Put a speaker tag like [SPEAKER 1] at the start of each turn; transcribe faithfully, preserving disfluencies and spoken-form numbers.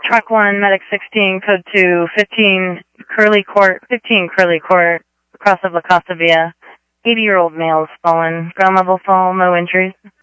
[SPEAKER 1] Truck one, Medic sixteen, Code two, fifteen, Curly Court, fifteen, Curly Court, across of La Costa Via. eighty-year-old males fallen. Ground level fall, no injuries.